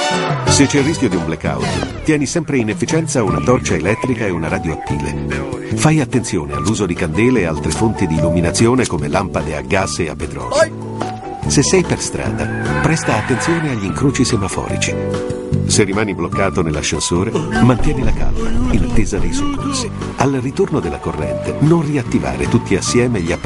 Se c'è il rischio di un blackout, tieni sempre in efficienza una torcia elettrica e una radio a pile. Fai attenzione all'uso di candele e altre fonti di illuminazione come lampade a gas e a petrolio. Se sei per strada, presta attenzione agli incroci semaforici. Se rimani bloccato nell'ascensore, mantieni la calma in attesa dei soccorsi. Al ritorno della corrente, non riattivare tutti assieme gli apparecchi